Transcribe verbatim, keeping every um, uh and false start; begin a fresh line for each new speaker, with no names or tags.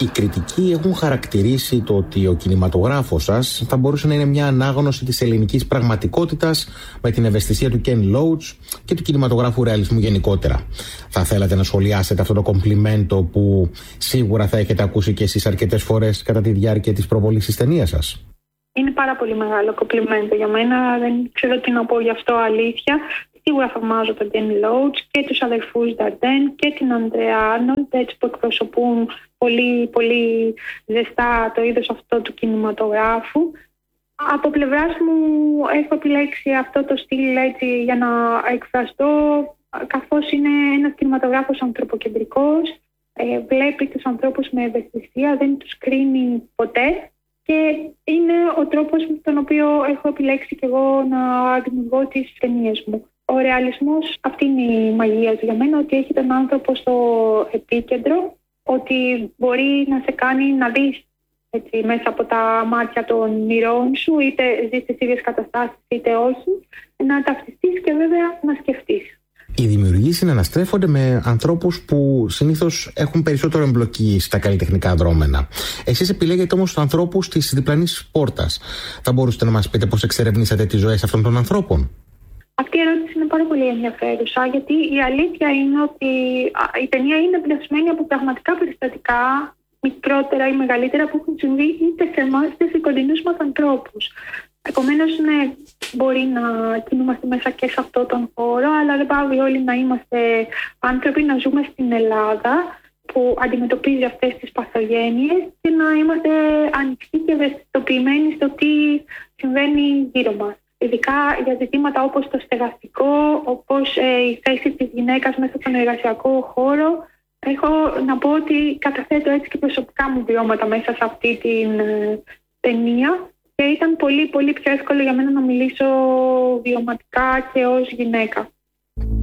Οι κριτικοί έχουν χαρακτηρίσει το ότι ο κινηματογράφος σας θα μπορούσε να είναι μια ανάγνωση της ελληνικής πραγματικότητας με την ευαισθησία του Ken Loach και του κινηματογράφου ρεαλισμού γενικότερα. Θα θέλατε να σχολιάσετε αυτό το κομπλιμέντο που σίγουρα θα έχετε ακούσει και εσείς αρκετές φορές κατά τη διάρκεια της προβολής της ταινίας σας?
Είναι πάρα πολύ μεγάλο κομπλιμέντο για μένα. Δεν ξέρω τι να πω γι' αυτό, αλήθεια. Σίγουρα θαυμάζω τον Ken Loach και τους αδερφούς Νταρντέν και την Ανδρέα Άρνολντ, έτσι που εκπροσωπούν πολύ, πολύ ζεστά το είδος αυτό του κινηματογράφου. Από πλευράς μου έχω επιλέξει αυτό το στυλ έτσι για να εκφραστώ, καθώς είναι ένας κινηματογράφος ανθρωποκεντρικός, ε, βλέπει τους ανθρώπους με ευαισθησία, δεν τους κρίνει ποτέ και είναι ο τρόπος με τον οποίο έχω επιλέξει και εγώ να δημιουργώ τις ταινίες μου. Ο ρεαλισμός, αυτή είναι η μαγεία του για μένα, ότι έχει τον άνθρωπο στο επίκεντρο, ότι μπορεί να σε κάνει να δεις έτσι, μέσα από τα μάτια των ηρώων σου, είτε ζεις τις ίδιες καταστάσεις είτε όχι, να ταυτιστείς και βέβαια να σκεφτείς.
Οι δημιουργοί συναναστρέφονται με ανθρώπους που συνήθως έχουν περισσότερο εμπλοκή στα καλλιτεχνικά δρόμενα. Εσείς επιλέγετε όμως τους ανθρώπους της διπλανής πόρτας. Θα μπορούσατε να μας πείτε πώς εξερευνήσατε τις ζωές αυτών των ανθρώπων?
Αυτή η ερώτηση είναι πάρα πολύ ενδιαφέρουσα, γιατί η αλήθεια είναι ότι η ταινία είναι εμπνευσμένη από πραγματικά περιστατικά, μικρότερα ή μεγαλύτερα, που έχουν συμβεί είτε σε εμάς είτε σε κοντινούς μας ανθρώπους. Επομένως, ναι, μπορεί να κινούμαστε μέσα και σε αυτόν τον χώρο, αλλά δεν πάβει όλοι να είμαστε άνθρωποι, να ζούμε στην Ελλάδα που αντιμετωπίζει αυτές τις παθογένειες και να είμαστε ανοιχτοί και ευαισθητοποιημένοι στο τι συμβαίνει γύρω μας. Ειδικά για ζητήματα όπως το στεγαστικό, όπως ε, η θέση της γυναίκας μέσα στον εργασιακό χώρο. Έχω να πω ότι καταθέτω έτσι και προσωπικά μου βιώματα μέσα σε αυτή την ε, ταινία και ήταν πολύ πολύ πιο εύκολο για μένα να μιλήσω βιωματικά και ως γυναίκα.